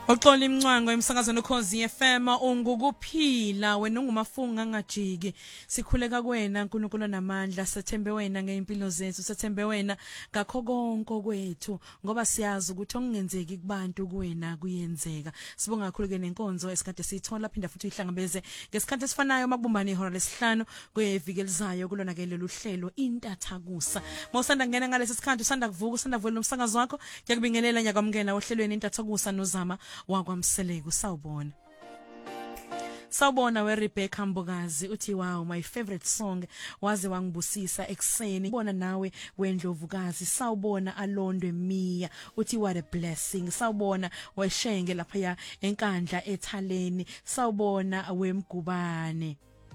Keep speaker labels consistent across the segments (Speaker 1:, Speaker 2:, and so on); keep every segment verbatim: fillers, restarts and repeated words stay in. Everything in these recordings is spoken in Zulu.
Speaker 1: Uxola imncwango emsakazweni ukhozi F M ungukuphila wena ungumafunga ngajiki sikhuleka kuwena uNkulunkulu namandla sethembe wena ngeimpilo zethu sethembe wena ngakho konke kwethu ngoba siyazi ukuthi okungenzeki kubantu kuwena kuyenzeka sibonga kakhulu ke nenkonzo esikade siyithola phinda futhi ihlangabeze ngesikhathi esifanayo makubumbani ihora lesihlanu kweviki elizayo kulona ke lolu hlelo intathakusa mawusanda ngena ngalesi sikhathi usanda kuvuka usanda vulela umsakazo wakho ngiyakubingelela nyakwamkela ohlelweni intathakusa nozama wakwamseleko sawubona Sawubona we Rebecca Mbokazi uthi wow my favorite song waze wangibusisa ekseni bona nawe wendlovukazi sawubona alondwe Mia uthi what a blessing sawubona weshenge lapha ya enkandla ethaleni sawubona wemgubane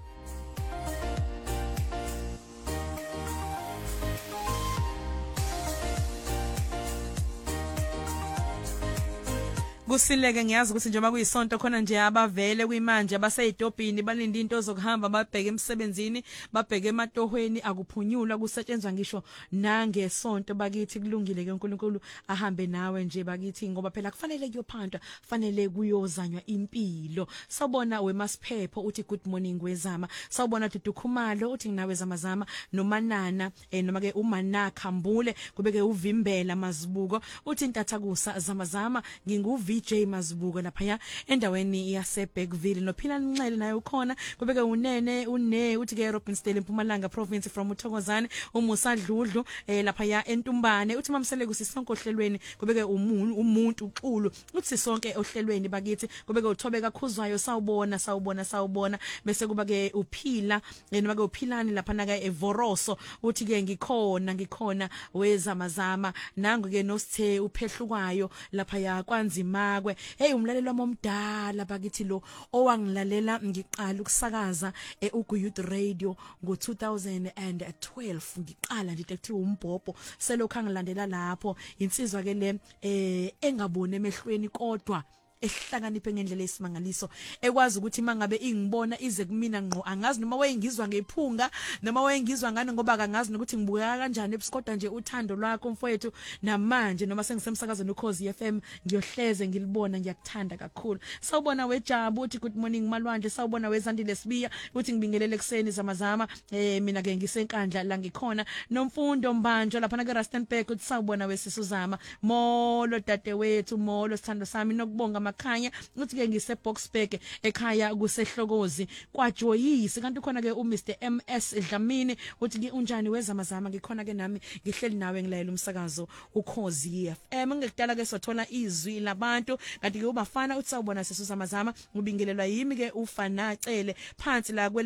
Speaker 1: Kusileke ngiyazi ukuthi njengoba kuyisonto khona nje abavele kuyimanje abaseyidobhini balinde into zokuhamba babheke emsebenzini babheke ematohweni akuphunyulwa kusetshenzwa ngisho nangesonto bakithi kulungile ke uNkulunkulu ahambe nawe nje bakithi ngoba phela kufanele kuyophantwa fanele kuyozanywa impilo sawubona weMasiphepho uthi good morning wezama sawubona Dudukhumalo uthi nginawe zamazama nomanana eh noma ke umanakha Mbule kubeke uvimbela mazibuko uthi intathakusa zamazama nginguvi V J Mazibuko lapha endaweni yaseBackville nophila Nxele naye ukhona kubeke unene une uthi ke Robbinsdale eMpumalanga province from uThokozane umusa Dludlu eh lapha ya eNtumbane uthi mamseleke sisonke ohlelweni kubeke umuntu uxulu uthi sonke ohlelweni bakithi kubeke uthobeka khuzwayo sawubona sawubona sawubona bese kuba ke uphila noma ke uphilani lapha na ke eVoroso uthi ke ngikhona ngikhona wezamazama nangu ke nosithe uphehlukayo lapha ya kwanzima kwe hey umlaleli wami omdala bakithi lo owangilalela ngiqala ukusakaza eUgu Youth Radio ngo two thousand twelve ngiqala nje ekuthiwa umbhobho selokhu angilandela lapho insizwa ke le eh engabone emehlweni kodwa ehlakaniphe ngendlela esimangaliso ekwazi ukuthi mangabe ingibona ize kumina ngqo angazi noma wayengizwa ngephunga noma wayengizwa ngani ngoba akangazi ukuthi ngibukeka kanjani ebuskoda nje uthando lwakho mfowethu namanje noma sengisemsakazweni ukhozi F M ngiyohleze ngilibona ngiyakuthanda kakhulu sawubona weJabu uthi good morning Malwandle sawubona weZandile Sibiya uthi ngibingelele ekseni zamazama eh mina ke ngisenkandla la ngikhona nomfundo mbanjo lapha na ke Rustenburg uthi sawubona wesisuzama molo dadewethu molo sithando sami nokubonga makhanya uthi ke ngise Boxburg ekhaya kusehlokozi kwaJoyisi kanti khona ke uMr M S Dlamini uthi ke unjani wezamazama ngikhona ke nami ngihleli nawe ngilayela umsakazo ukhozi F M ngekudala ke sothola izwi labantu kanti ke ubafana uthi sawubona sesuzamazama ngibingelelwa yimi ke ufana cele phansi la